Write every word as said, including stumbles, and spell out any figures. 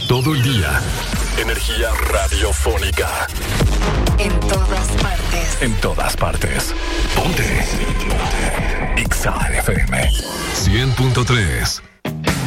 Todo el día. Energía radiofónica. En todas partes. En todas partes. Ponte. Ponte. X A F M. cien punto tres.